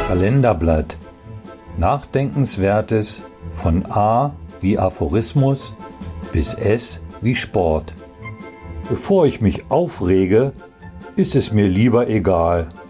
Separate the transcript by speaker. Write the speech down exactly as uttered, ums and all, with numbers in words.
Speaker 1: Kalenderblatt. Nachdenkenswertes von A wie Aphorismus bis S wie Sport. Bevor ich mich aufrege, ist es mir lieber egal.